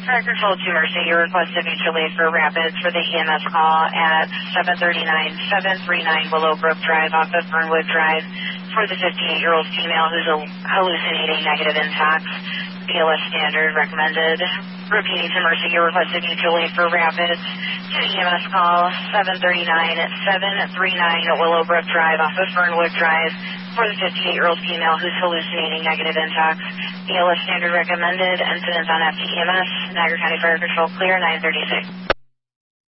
Fire Control to Mercy, you requested mutual aid for rapids for the EMS call at 739 Willowbrook Drive off of Fernwood Drive for the 58-year-old female who's hallucinating negative intox. BLS standard recommended. Repeating to Mercy, you requested mutual aid for rapids to EMS call 739 Willowbrook Drive off of Fernwood Drive for the 58-year-old female who's hallucinating negative intox. BLS standard recommended. Incidents on FTEMS. Niagara County Fire Control clear 936.